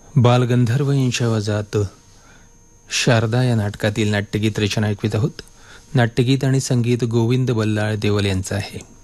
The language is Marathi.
बालगंधर्व यांच्या आवाजात शारदा या नाटकातील नाट्यगीत रचना ऐकवीत आहोत. नाट्यगीत आणि संगीत गोविंद बल्लाळ देवल यांचं आहे.